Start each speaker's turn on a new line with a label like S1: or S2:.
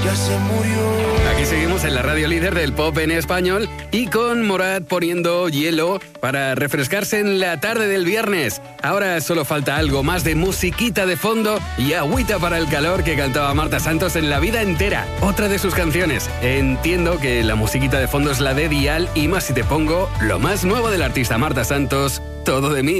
S1: ya se murió.
S2: Aquí seguimos en la radio líder del pop en español y con Morat poniendo hielo para refrescarse en la tarde del viernes. Ahora solo falta algo más de musiquita de fondo y agüita para el calor que cantaba Marta Santos en La Vida Entera, otra de sus canciones. Entiendo que la musiquita de fondo es la de Dial y más si te pongo lo más nuevo del artista Marta Santos, Todo de mí.